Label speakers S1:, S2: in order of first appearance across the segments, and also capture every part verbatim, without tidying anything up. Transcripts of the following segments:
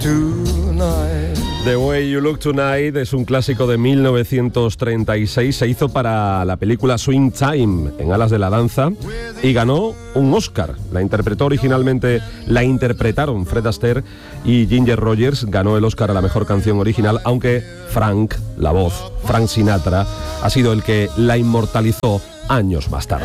S1: The Way You Look Tonight es un clásico de mil novecientos treinta y seis. Se hizo para la película Swing Time, en Alas de la Danza, y ganó un Oscar. La interpretó originalmente, la interpretaron Fred Astaire y Ginger Rogers. Ganó el Oscar a la mejor canción original, aunque Frank, la voz, Frank Sinatra, ha sido el que la inmortalizó años más tarde.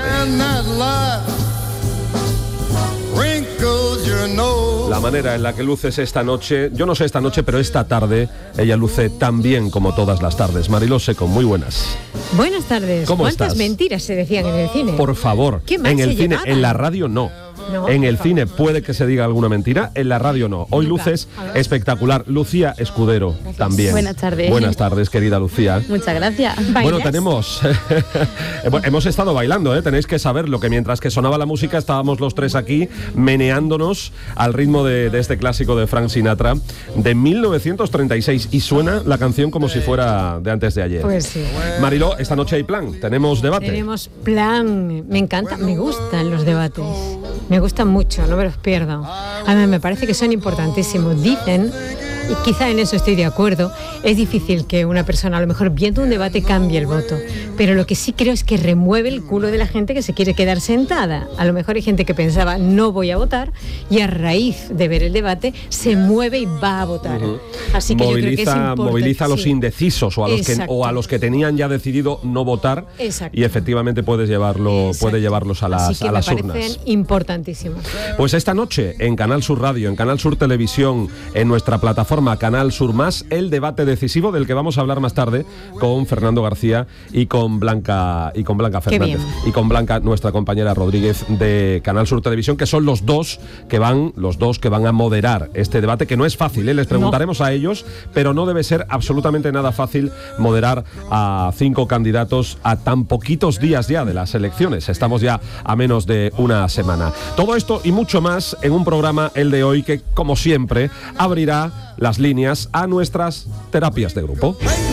S1: La manera en la que luces esta noche, yo no sé esta noche, pero esta tarde ella luce tan bien como todas las tardes. Mariló Seco, muy buenas.
S2: Buenas tardes.
S1: ¿Cómo
S2: ¿Cuántas
S1: estás?
S2: mentiras se decían en el cine?
S1: Por favor,
S2: ¿Qué más
S1: en el
S2: se
S1: cine,
S2: llevaban?
S1: en la radio no.
S2: No,
S1: en el
S2: por
S1: cine
S2: favor.
S1: puede que se diga alguna mentira, en la radio no. Hoy
S2: Nunca.
S1: luces
S2: A ver.
S1: espectacular. Lucía Escudero, también.
S3: Buenas tardes.
S1: Buenas tardes, querida Lucía.
S3: Muchas gracias.
S1: Bueno,
S2: ¿Bailas?
S1: tenemos... hemos estado bailando, ¿eh? Tenéis que saberlo, que mientras que sonaba la música estábamos los tres aquí meneándonos al ritmo de, de este clásico de Frank Sinatra de mil novecientos treinta y seis, y suena la canción como si fuera de antes de ayer.
S2: Pues sí.
S1: Mariló, esta noche hay plan, tenemos debate.
S2: Tenemos plan. Me encanta, me gustan los debates. Me gustan mucho, no me los pierdo. A mí me parece que son importantísimos. Dicen, y quizá en eso estoy de acuerdo, es difícil que una persona a lo mejor viendo un debate cambie el voto, pero lo que sí creo es que remueve el culo de la gente que se quiere quedar sentada. A lo mejor hay gente que pensaba no voy a votar y a raíz de ver el debate se mueve y va a votar.
S1: Uh-huh.
S2: Así que
S1: moviliza,
S2: yo creo que es importante.
S1: moviliza a los
S2: sí.
S1: indecisos o a los, que,
S2: Exacto.
S1: o a los que tenían ya decidido no votar.
S2: Exacto.
S1: Y efectivamente puedes llevarlo,
S2: Exacto.
S1: puede llevarlos a las,
S2: Así que
S1: a las
S2: me
S1: urnas.
S2: parecen importantísimos.
S1: Pues esta noche en Canal Sur Radio, en Canal Sur Televisión, en nuestra plataforma Canal Sur Más, el debate decisivo del que vamos a hablar más tarde con Fernando García y con Blanca y con Blanca
S2: Qué
S1: Fernández
S2: bien.
S1: y con Blanca, nuestra compañera Rodríguez de Canal Sur Televisión, que son los dos que van los dos que van a moderar este debate, que no es fácil, ¿eh? Les preguntaremos no. a ellos, pero no debe ser absolutamente nada fácil moderar a cinco candidatos a tan poquitos días ya de las elecciones. Estamos ya a menos de una semana. Todo esto y mucho más en un programa, el de hoy, que como siempre abrirá las líneas a nuestras terapias de grupo.